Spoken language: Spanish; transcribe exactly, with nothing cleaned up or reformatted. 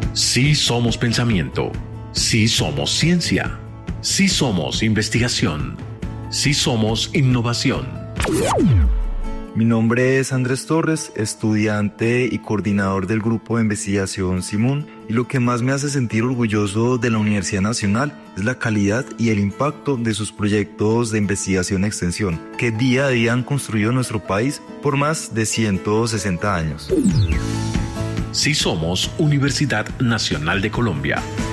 Sí somos pensamiento. Sí somos ciencia. Sí somos investigación. Sí somos innovación. Mi nombre es Andrés Torres, estudiante y coordinador del grupo de investigación SIMUN, y lo que más me hace sentir orgulloso de la Universidad Nacional es la calidad y el impacto de sus proyectos de investigación y extensión, que día a día han construido nuestro país por más de ciento sesenta años. Sí somos Universidad Nacional de Colombia.